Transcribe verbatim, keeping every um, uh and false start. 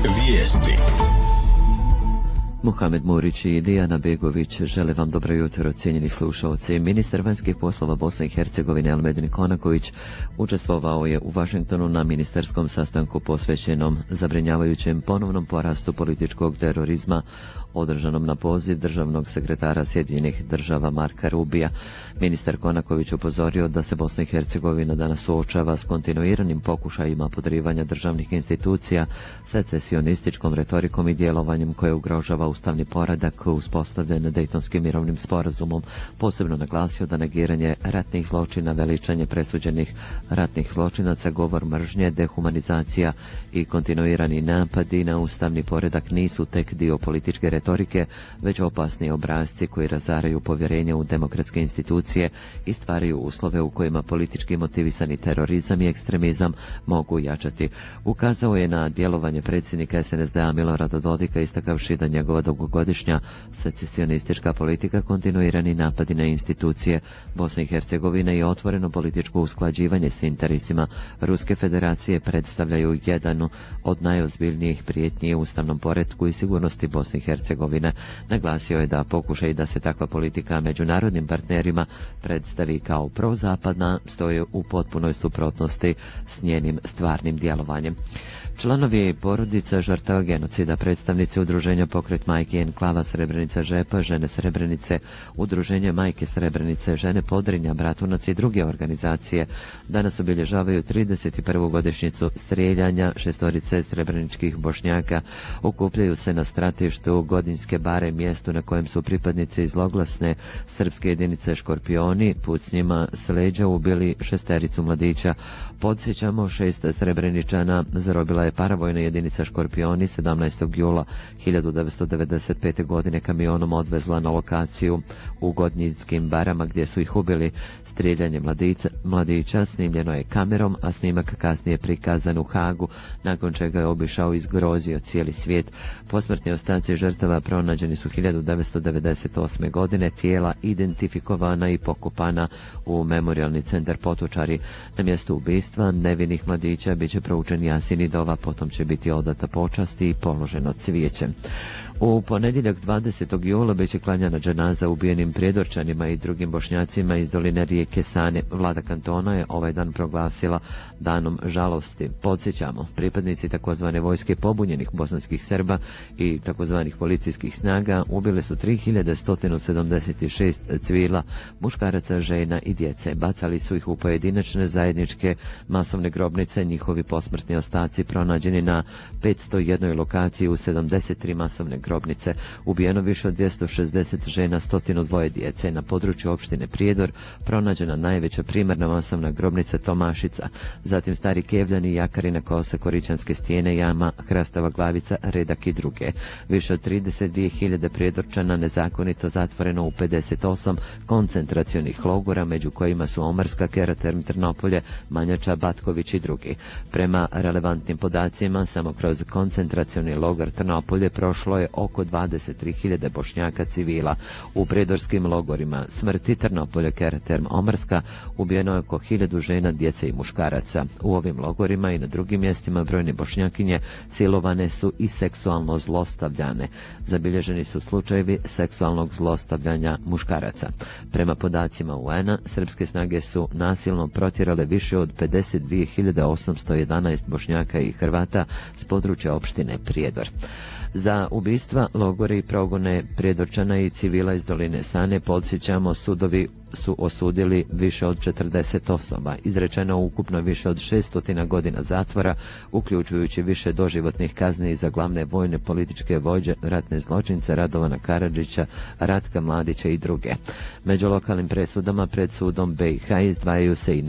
Vijesti. Muhamed Murić i Dijana Begović žele vam dobro jutro, cijenjeni slušalci. Ministar vanjskih poslova Bosne i Hercegovine Elmedin Konaković učestvovao je u Vašingtonu na ministarskom sastanku posvećenom zabrinjavajućem ponovnom porastu političkog terorizma održanom na poziv državnog sekretara Sjedinjenih država Marka Rubija. Ministar Konaković upozorio da se Bosna i Hercegovina danas suočava s kontinuiranim pokušajima podrivanja državnih institucija, secesionističkom retorikom i djelovanjem koje ugrožava ustavni poredak uspostavljen Dejtonskim mirovnim sporazumom. Posebno naglasio da negiranje ratnih zločina, veličanje presuđenih ratnih zločinaca, govor mržnje, dehumanizacija i kontinuirani napadi na ustavni poredak nisu tek dio političke retorike, već opasni obrasci koji razaraju povjerenje u demokratske institucije i stvaraju uslove u kojima politički motivisani terorizam i ekstremizam mogu jačati. Ukazao je na djelovanje predsjednika es en es de a Milorada Dodika, istakavši da njegova dugogodišnja secesionistička politika, kontinuirani napadi na institucije Bosne i Hercegovine i otvoreno političko usklađivanje s interesima Ruske federacije predstavljaju jedan od najozbiljnijih prijetnji ustavnom poretku i sigurnosti Bosne i Hercegovine. Naglasio je da pokušaj da se takva politika međunarodnim partnerima predstavi kao prozapadna stoje u potpunoj suprotnosti s njenim stvarnim djelovanjem. Članovi porodica žrtava genocida, predstavnici udruženja Pokret majke i Enklava Srebrenica Žepa, Žene Srebrenice, udruženje Majke Srebrenice, Žene Podrinja, Bratunac i druge organizacije danas obilježavaju trideset prvu godišnjicu strijeljanja šestorice srebreničkih Bošnjaka. Okupljaju se na stratištu Godinske bare, mjestu na kojem su pripadnici zloglasne srpske jedinice Škorpioni put s njima s leđa ubili šestericu mladića. Podsjećamo, šest Srebreničana zarobila je paravojna jedinica Škorpioni sedamnaestog jula hiljadu devetsto devedeset pete. godine kamionom odvezla na lokaciju u Godnjskim barama gdje su ih ubili. Strijeljanje mladića, mladića snimljeno je kamerom, a snimak kasnije prikazan u Hagu, nakon čega je obišao i zgrozio cijeli svijet. Posmrtni ostaci žrtava pronađeni su hiljadu devetsto devedeset osme. godine, tijela identifikovana i pokopana u memorijalni centar Potočari. Na mjestu ubistva nevinih mladića bit će proučen jasin i dova, potom će biti odata počast i položeno cvijeće. U ponedjeljak dvadesetog jula bit će klanjana dženaza ubijenim Prijedorčanima i drugim Bošnjacima iz doline rijeke Sane. Vlada kantona je ovaj dan proglasila danom žalosti. Podsjećamo, pripadnici takozvane vojske pobunjenih bosanskih Srba i takozvanih policijskih snaga ubili su tri hiljade sto sedamdeset šest civila, muškaraca, žena i djece. Bacali su ih u pojedinačne zajedničke masovne grobnice. Njihovi posmrtni ostaci pronađeni na petsto jednoj lokaciji u sedamdeset tri masovne grobnice. Ubijeno više od dvjesto šezdeset žena, sto dva djece. Na području opštine Prijedor pronađena najveća primarna masovna grobnica Tomašica, zatim Stari Kevljani, Jakarina kosa, Korićanske stijene, Jama, Hrastava glavica, Redak i druge. Više od trideset dvije hiljade Prijedorčana nezakonito zatvoreno u pedeset osam koncentracionih logora, među kojima su Omarska, Keraterm, Trnopolje, Manjača, Batković i drugi. Prema relevantnim podacima, samo kroz koncentracioni logor Trnopolje prošlo je oko dvadeset tri hiljade Bošnjaka civila. U prijedorskim logorima Smrti, Trnopolje, Keraterm, Omarska ubijeno je oko hiljadu žena, djece i muškaraca. U ovim logorima i na drugim mjestima brojne Bošnjakinje silovane su i seksualno zlostavljane. Zabilježeni su slučajevi seksualnog zlostavljanja muškaraca. Prema podacima u en a, srpske snage su nasilno protjerale više od pedeset dvije hiljade osamsto jedanaest Bošnjaka i Hrvata s područja opštine Prijedor. Za ubistva, logore i progone Prijedorčana i civila iz doline Sane, podsjećamo, sudovi su osudili više od četrdeset osoba. Izrečeno ukupno više od šesto godina zatvora, uključujući više doživotnih kazni za glavne vojne političke vođe, ratne zločince Radovana Karadžića, Ratka Mladića i druge. Među lokalnim presudama pred sudom be i ha izdvajaju se i